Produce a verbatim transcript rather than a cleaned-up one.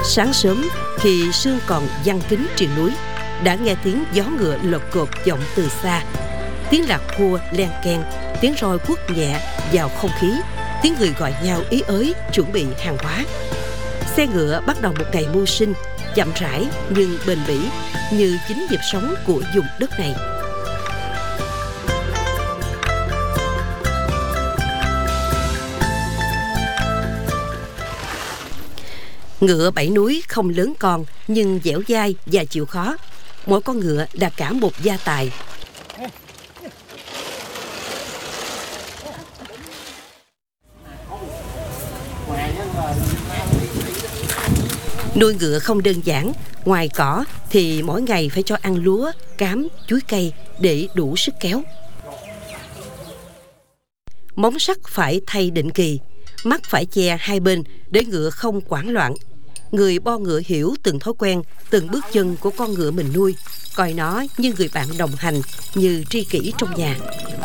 Sáng sớm, khi sương còn giăng kín triền núi, đã nghe tiếng gió ngựa lột cột vọng từ xa. Tiếng lạc cua len keng, tiếng roi quất nhẹ vào không khí, tiếng người gọi nhau ý ới chuẩn bị hàng hóa. Xe ngựa bắt đầu một ngày mưu sinh, chậm rãi nhưng bền bỉ, như chính nhịp sống của vùng đất này. Ngựa bảy núi không lớn con nhưng dẻo dai và chịu khó. Mỗi con ngựa là cả một gia tài. Nuôi ngựa không đơn giản. Ngoài cỏ thì mỗi ngày phải cho ăn lúa, cám, chuối cây để đủ sức kéo. Móng sắt phải thay định kỳ, mắt phải che hai bên để ngựa không hoảng loạn. Người bo ngựa hiểu từng thói quen, từng bước chân của con ngựa mình nuôi, coi nó như người bạn đồng hành, như tri kỷ trong nhà.